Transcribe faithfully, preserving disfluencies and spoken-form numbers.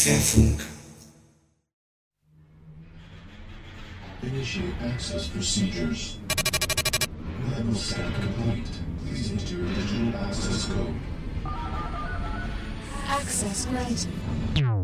Pfefferfunk. Initiate access procedures. Level scan complete. Please enter your digital access code. Access granted.